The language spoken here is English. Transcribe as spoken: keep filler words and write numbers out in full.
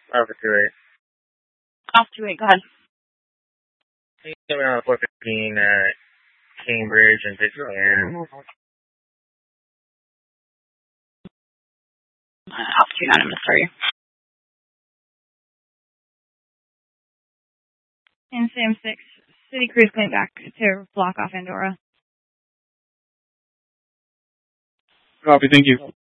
Alpha two eight. Alpha two eight, go ahead. Coming on four fifteen at Cambridge and Pittsburgh. Uh, Alpha two nine, I'm going to start you. And Sam six, City Cruise coming back to block off Andorra. Copy, thank you.